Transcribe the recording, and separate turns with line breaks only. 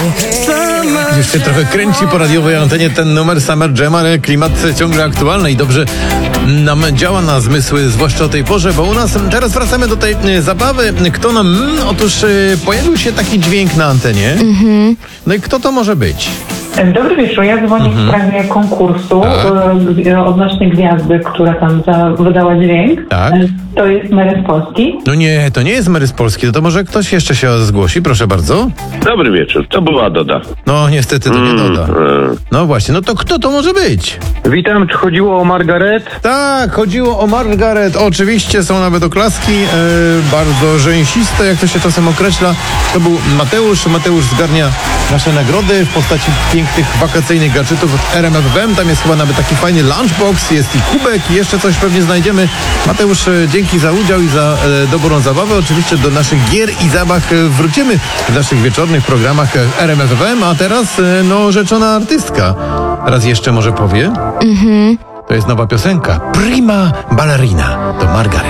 Już się trochę kręci po radiowej antenie ten numer Summer Jam, ale klimat ciągle aktualny i dobrze nam działa na zmysły, zwłaszcza o tej porze, bo u nas teraz wracamy do tej zabawy. Kto nam... Otóż pojawił się taki dźwięk na antenie. No i kto to może być?
Dobry wieczór, ja dzwonię w sprawie konkursu odnośnie gwiazdy, która tam wydała dźwięk.
Tak.
To jest Mary z Polski.
No nie, to nie jest Mary z Polski, to może ktoś jeszcze się zgłosi, proszę bardzo.
Dobry wieczór, to była Doda.
No niestety to nie Doda. No właśnie, no to kto to może być?
Witam, czy chodziło o Margaret?
Tak, chodziło o Margaret. Oczywiście są nawet oklaski, bardzo rzęsiste, jak to się czasem określa. To był Mateusz. Mateusz zgarnia nasze nagrody w postaci pięknych wakacyjnych gadżetów od RMF FM. Tam jest chyba nawet taki fajny lunchbox, jest i kubek i jeszcze coś pewnie znajdziemy. Mateusz, dzięki za udział i za dobrą zabawę. Oczywiście do naszych gier i zabaw wrócimy w naszych wieczornych programach RMF FM. A teraz, no, rzeczona artystka. Raz jeszcze może powie? To jest nowa piosenka. Prima Ballerina. To Margaret.